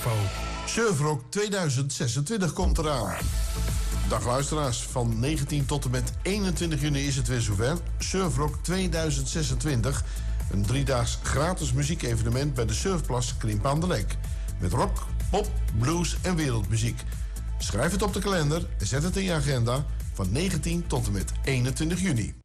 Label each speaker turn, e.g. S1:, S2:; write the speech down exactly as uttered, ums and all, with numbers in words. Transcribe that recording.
S1: Expo.
S2: Surfrock tweeduizend zesentwintig komt eraan. Dag luisteraars, van negentien tot en met eenentwintig juni is het weer zover. Surfrock tweeduizend zesentwintig, een driedaags gratis muziekevenement bij de Surfplas Krimpaan-de-Lek. Met rock, pop, blues en wereldmuziek. Schrijf het op de kalender en zet het in je agenda van negentien tot en met eenentwintig juni.